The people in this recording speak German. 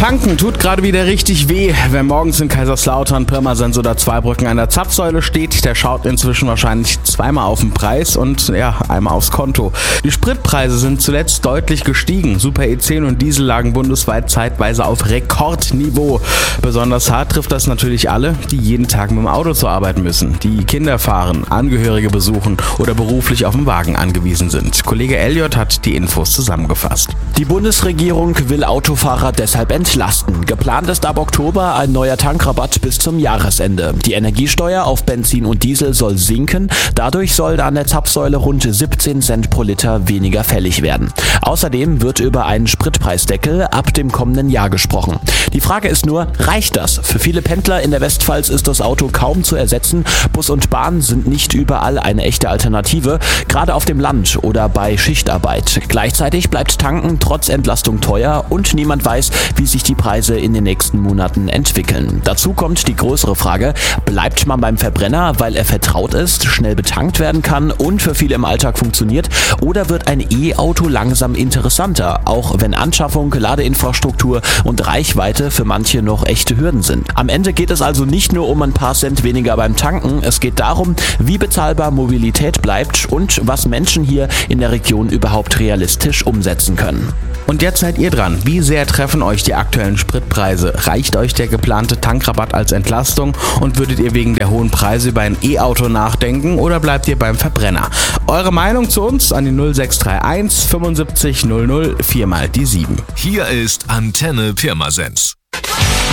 Tanken tut gerade wieder richtig weh. Wer morgens in Kaiserslautern, Pirmasens oder Zweibrücken an der Zapfsäule steht, der schaut inzwischen wahrscheinlich zweimal auf den Preis und einmal aufs Konto. Die Spritpreise sind zuletzt deutlich gestiegen. Super E10 und Diesel lagen bundesweit zeitweise auf Rekordniveau. Besonders hart trifft das natürlich alle, die jeden Tag mit dem Auto zur Arbeit müssen, die Kinder fahren, Angehörige besuchen oder beruflich auf den Wagen angewiesen sind. Kollege Elliot hat die Infos zusammengefasst. Die Bundesregierung will Autofahrer deshalb entlasten. Geplant ist ab Oktober ein neuer Tankrabatt bis zum Jahresende. Die Energiesteuer auf Benzin und Diesel soll sinken. Dadurch soll an der Zapfsäule rund 17 Cent pro Liter weniger fällig werden. Außerdem wird über einen Spritpreisdeckel ab dem kommenden Jahr gesprochen. Die Frage ist nur, reicht das? Für viele Pendler in der Westpfalz ist das Auto kaum zu ersetzen. Bus und Bahn sind nicht überall eine echte Alternative, gerade auf dem Land oder bei Schichtarbeit. Gleichzeitig bleibt Tanken trotz Entlastung teuer und niemand weiß, wie sich die Preise in den nächsten Monaten entwickeln. Dazu kommt die größere Frage, bleibt man beim Verbrenner, weil er vertraut ist, schnell betankt werden kann und für viele im Alltag funktioniert, oder wird ein E-Auto langsam interessanter, auch wenn Anschaffung, Ladeinfrastruktur und Reichweite für manche noch echte Hürden sind. Am Ende geht es also nicht nur um ein paar Cent weniger beim Tanken, es geht darum, wie bezahlbar Mobilität bleibt und was Menschen hier in der Region überhaupt realistisch umsetzen können. Und jetzt seid ihr dran. Wie sehr treffen euch die aktuellen Spritpreise? Reicht euch der geplante Tankrabatt als Entlastung und würdet ihr wegen der hohen Preise über ein E-Auto nachdenken oder bleibt ihr beim Verbrenner? Eure Meinung zu uns an die 0631 75 00 4 mal die 7. Hier ist Antenne Pirmasens.